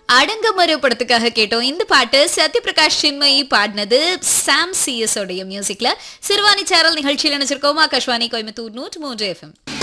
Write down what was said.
அடங்கமறு படத்துக்காக கேட்டோம் இந்த பாட்டு. சத்யபிரகாஷ் சின்மயி பாடினது. சாம் சிஎஸ் உடைய மியூசிக்ல சிறுவாணி சேனல் நிகழ்ச்சியில் நினைச்சிருக்கோம். ஆகாஷ்வாணி கோயம்புத்தூர் 103 FM.